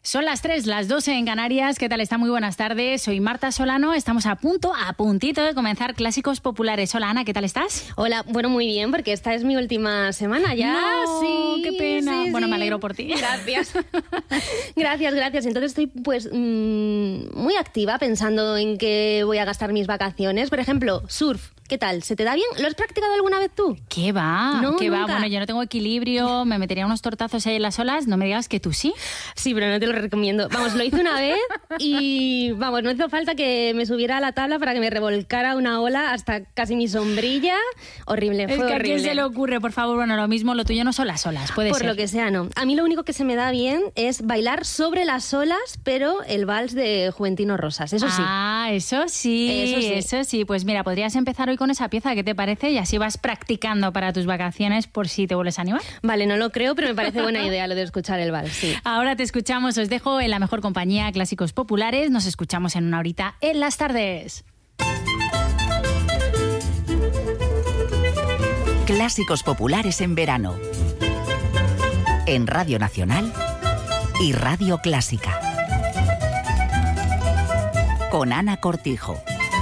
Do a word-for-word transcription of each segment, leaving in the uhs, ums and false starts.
Son las tres, las doce en Canarias. ¿Qué tal está? Muy buenas tardes. Soy Marta Solano. Estamos a punto, a puntito de comenzar Clásicos Populares. Hola, Ana, ¿qué tal estás? Hola, bueno, muy bien, porque esta es mi última semana ya. No, sí, qué pena. Sí, bueno, sí. me alegro por ti. Gracias. gracias, gracias. Entonces estoy pues mmm, muy activa pensando en qué voy a gastar mis vacaciones. Por ejemplo, surf. ¿Qué tal? ¿Se te da bien? ¿Lo has practicado alguna vez tú? ¿Qué va? No, ¿Qué va? nunca. Bueno, yo no tengo equilibrio, me metería unos tortazos ahí en las olas. No me digas que tú sí. Sí, pero no te lo recomiendo. Vamos, lo hice una vez y, vamos, no hizo falta que me subiera a la tabla para que me revolcara una ola hasta casi mi sombrilla. Horrible, fue Es que horrible. a quién se le ocurre, por favor. Bueno, lo mismo, lo tuyo no son las olas, puede Por ser. lo que sea, no. A mí lo único que se me da bien es bailar sobre las olas, pero el vals de Juventino Rosas, eso sí. Ah, eso sí, Eso sí. eso sí. Pues mira, podrías empezar hoy con esa pieza, ¿qué te parece? Y así vas practicando para tus vacaciones por si te vuelves a animar. Vale, no lo creo, pero me parece buena idea lo de escuchar el vals, sí. Ahora te escuchamos, os dejo en la mejor compañía, Clásicos Populares. Nos escuchamos en una horita en las tardes. Clásicos Populares en verano. En Radio Nacional y Radio Clásica. Con Ana Cortijo.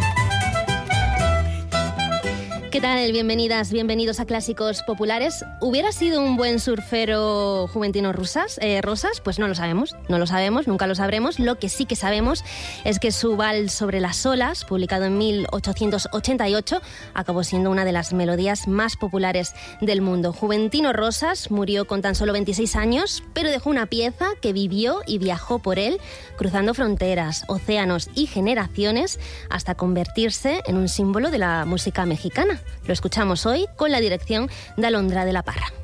¿Qué tal? Bienvenidas, bienvenidos a Clásicos Populares. ¿Hubiera sido un buen surfero Juventino Rosas? Eh, Rosas? Pues no lo sabemos, no lo sabemos, nunca lo sabremos. Lo que sí que sabemos es que su vals sobre las olas, publicado en mil ochocientos ochenta y ocho, acabó siendo una de las melodías más populares del mundo. Juventino Rosas murió con tan solo veintiséis años, pero dejó una pieza que vivió y viajó por él, cruzando fronteras, océanos y generaciones, hasta convertirse en un símbolo de la música mexicana. Lo escuchamos hoy con la dirección de Alondra de la Parra.